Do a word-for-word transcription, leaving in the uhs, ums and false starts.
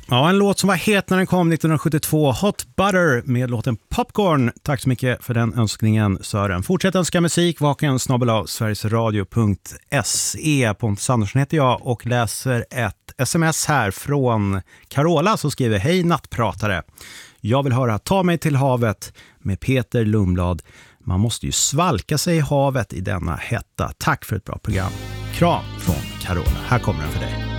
Ja, en låt som var het när den kom nittonhundrasjuttiotvå, Hot Butter med låten Popcorn. Tack så mycket för den önskningen, Sören. Fortsätt önska musik, vaken snabel-a sverigesradio punkt se. Pontus Andersson heter jag och läser ett sms här från Carola som skriver: Hej nattpratare, jag vill höra Ta mig till havet med Peter Lundblad. Man måste ju svalka sig i havet i denna hetta. Tack för ett bra program. Kram från Carola. Här kommer den för dig.